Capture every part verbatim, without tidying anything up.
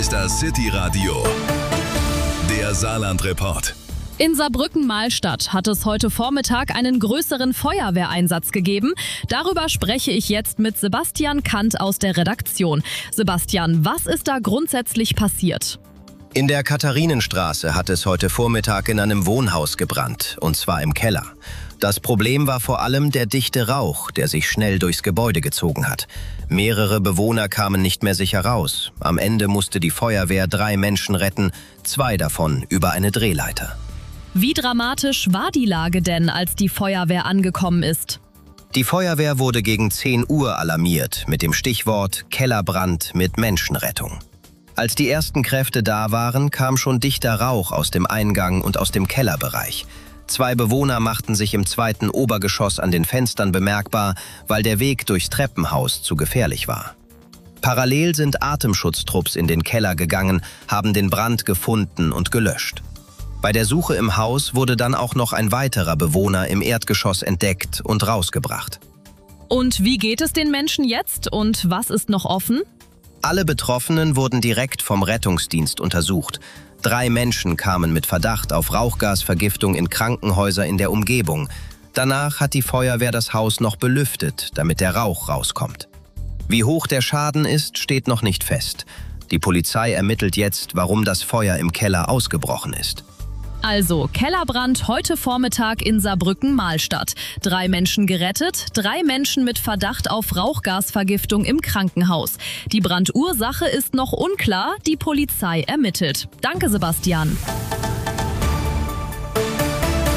ist das City-Radio, der Saarland-Report. In Saarbrücken-Mahlstadt hat es heute Vormittag einen größeren Feuerwehreinsatz gegeben. Darüber spreche ich jetzt mit Sebastian Kant aus der Redaktion. Sebastian, was ist da grundsätzlich passiert? In der Katharinenstraße hat es heute Vormittag in einem Wohnhaus gebrannt, und zwar im Keller. Das Problem war vor allem der dichte Rauch, der sich schnell durchs Gebäude gezogen hat. Mehrere Bewohner kamen nicht mehr sicher raus. Am Ende musste die Feuerwehr drei Menschen retten, zwei davon über eine Drehleiter. Wie dramatisch war die Lage denn, als die Feuerwehr angekommen ist? Die Feuerwehr wurde gegen zehn Uhr alarmiert mit dem Stichwort Kellerbrand mit Menschenrettung. Als die ersten Kräfte da waren, kam schon dichter Rauch aus dem Eingang und aus dem Kellerbereich. Zwei Bewohner machten sich im zweiten Obergeschoss an den Fenstern bemerkbar, weil der Weg durchs Treppenhaus zu gefährlich war. Parallel sind Atemschutztrupps in den Keller gegangen, haben den Brand gefunden und gelöscht. Bei der Suche im Haus wurde dann auch noch ein weiterer Bewohner im Erdgeschoss entdeckt und rausgebracht. Und wie geht es den Menschen jetzt und was ist noch offen? Alle Betroffenen wurden direkt vom Rettungsdienst untersucht. Drei Menschen kamen mit Verdacht auf Rauchgasvergiftung in Krankenhäuser in der Umgebung. Danach hat die Feuerwehr das Haus noch belüftet, damit der Rauch rauskommt. Wie hoch der Schaden ist, steht noch nicht fest. Die Polizei ermittelt jetzt, warum das Feuer im Keller ausgebrochen ist. Also, Kellerbrand heute Vormittag in Saarbrücken-Mahlstadt. Drei Menschen gerettet, drei Menschen mit Verdacht auf Rauchgasvergiftung im Krankenhaus. Die Brandursache ist noch unklar, die Polizei ermittelt. Danke, Sebastian.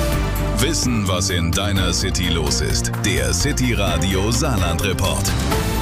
Wissen, was in deiner City los ist. Der City-Radio Saarland-Report.